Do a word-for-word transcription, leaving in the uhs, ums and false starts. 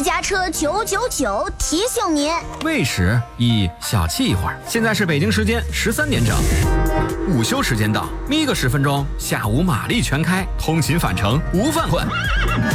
驾车九九九提醒您： 喂食宜小憩一会儿。现在是北京时间十三点整，午休时间到，眯个十分钟，下午马力全开，通勤返程无犯困。